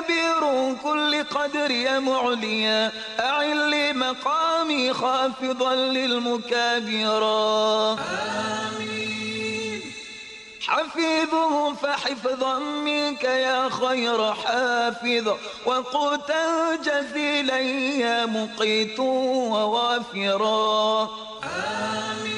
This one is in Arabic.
كبير كل قدر يا معليا أعل لي مقامي خافضا للمكابرا. آمين. حفيظه فحفظا منك يا خير حافظ وقوتا جزيلا يا مقيت ووافرا. آمين.